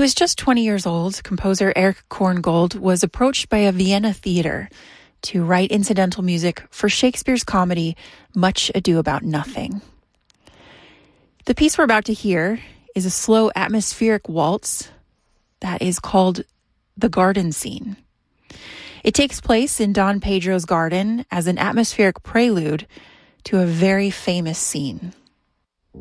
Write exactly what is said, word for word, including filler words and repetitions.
he was just twenty years old, composer Erich Korngold was approached by a Vienna theater to write incidental music for Shakespeare's comedy Much Ado About Nothing. The piece we're about to hear is a slow atmospheric waltz that is called The Garden Scene. It takes place in Don Pedro's garden as an atmospheric prelude to a very famous scene.